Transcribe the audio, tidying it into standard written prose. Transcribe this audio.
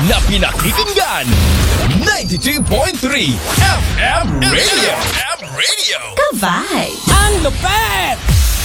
na pinakikinggan. 92.3 FM Radio. Ka-vibe! Ang lupet!